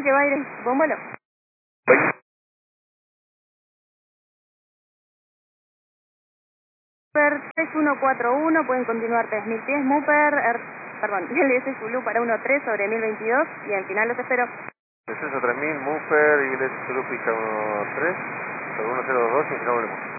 que va a ir buen vuelo. Super 6141, pueden continuar 3000 pies, Mooper, LS Zulu para 13 sobre 1022 y al final los espero. Descenso 3000, Mooper y LS Zulu pista 13, sobre 1022 y al final volvemos.